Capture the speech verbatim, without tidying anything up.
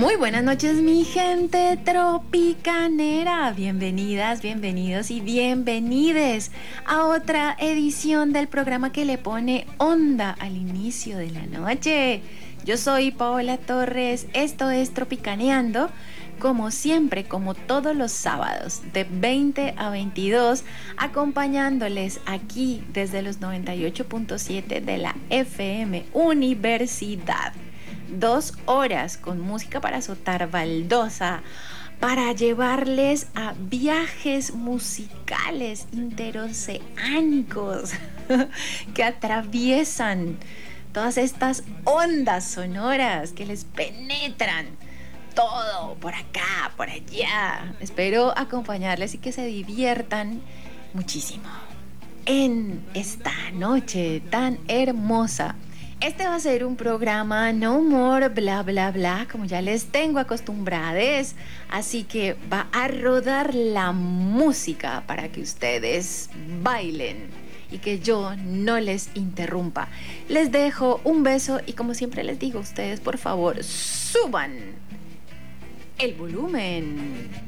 Muy buenas noches, mi gente tropicanera. Bienvenidas, bienvenidos y bienvenides a otra edición del programa que le pone onda al inicio de la noche. Yo soy Paola Torres, esto es Tropicaneando, como siempre, como todos los sábados, de veinte a veintidós, acompañándoles aquí desde los noventa y ocho punto siete de la F M Universidad. Dos horas con música para azotar baldosa, para llevarles a viajes musicales interoceánicos que atraviesan todas estas ondas sonoras que les penetran todo por acá, por allá. Espero acompañarles y que se diviertan muchísimo en esta noche tan hermosa. Este va a ser un programa no more bla bla bla, como ya les tengo acostumbrades, así que va a rodar la música para que ustedes bailen y que yo no les interrumpa. Les dejo un beso y, como siempre les digo, ustedes por favor suban el volumen.